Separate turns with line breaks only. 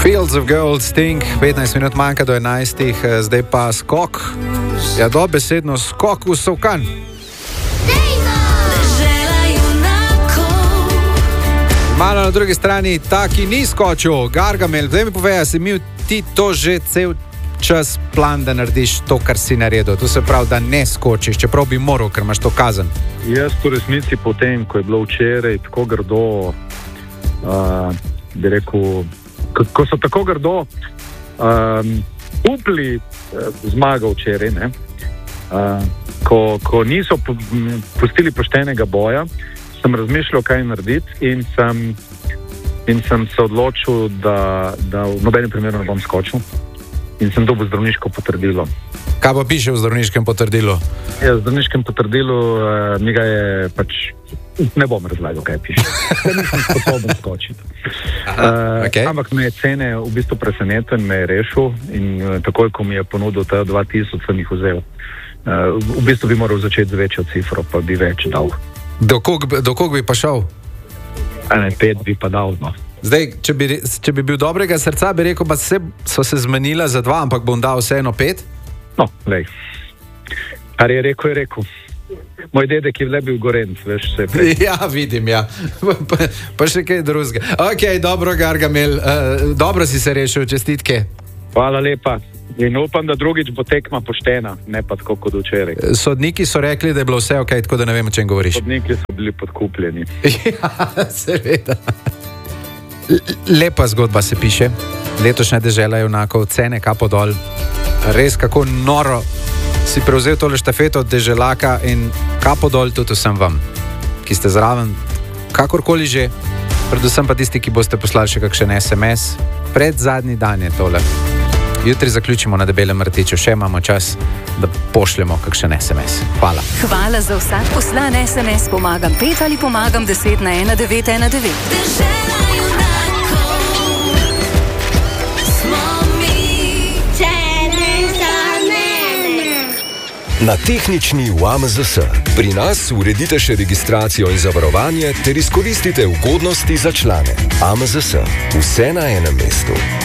Fields of Gold, Sting, 15 minut manjka do 11, zdaj pa skok. Ja, dobesedno skok v Sovkan. Malo na drugi strani, ta, ki ni skočil, Gargamel, zdaj mi povej, si imel ti to že cel čas plan, da narediš to, kar si naredil. To se pravi, da ne skočiš, čeprav bi moral, ker imaš to kazen.
Jaz v resnici potem, ko je bilo včeraj tako grdo, bi rekel, ko so tako grdo upli zmagal včeraj, ne? Ko niso pustili poštenega boja, sem razmišljal, kaj narediti in sem se odločil, da v nobenem primeru ne bom skočil in sem dobil zdravniško potrdilo.
Kaj pa piše v zdravniškem potrdilu?
Ja, v zdravniškem potrdilu mi ga je pač, ne bom razlagal, kaj piše. Nisem sposoben skočiti.
Okay.
Ampak me je cene v bistvu presenetil in me je rešil in takoj, ko mi je ponudil ta 2000, sem jih vzel. V bistvu bi moral začeti z večjo cifro, pa bi več dal.
Do kog bi pa šel?
5 bi pa dal, no.
Zdaj, če bi bil dobrega srca, bi rekel, pa so se zmenila za 2, ampak bom dal vseeno 5?
No, lej. Kar je rekel. Moj dedek je le bil Gorenc, veš, vse prej.
Ja, vidim, ja. Pa še kaj drugega. Ok, dobro, Gargamel, dobro si se rešil, čestitke.
Hvala lepa. In upam, da drugič bo tekma poštena, ne pa tako kot včeraj.
Sodniki so rekli, da je bilo vse ok, tako da ne vem, o čem govoriš.
Sodniki so bili podkupljeni.
Ja, seveda. Lepa zgodba se piše. Letošnja dežela je enako cene kapo dol. Res kako noro si prevzel tole štafeto od deželaka in kapo dol tudi vsem vam, ki ste zraven, kakorkoli že, predvsem pa tisti, ki boste poslali še kakšen SMS. Pred zadnji dan je tole. Jutri zaključimo na Debelem rtiču, še imamo čas, da pošljemo kakšen SMS. Hvala.
Hvala za vsak poslan SMS. Pomagam 5 ali pomagam 10 na 1919. Dežela junakov smo mi.
Na tehnični v AMZS. Pri nas uredite še registracijo in zavarovanje ter izkoristite ugodnosti za člane. AMZS. Vse na enem mestu.